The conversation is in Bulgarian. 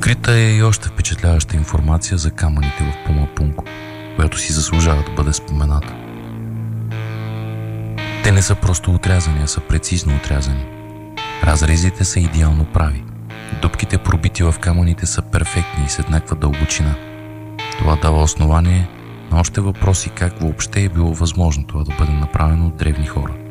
Открита е и още впечатляваща информация за камъните в Пумапунко, която си заслужава да бъде спомената. Те не са просто отрязани, а са прецизно отрязани. Разрезите са идеално прави. Дупките, пробити в камъните, са перфектни и с еднаква дълбочина. Това дава основание на още въпроси как въобще е било възможно това да бъде направено от древни хора.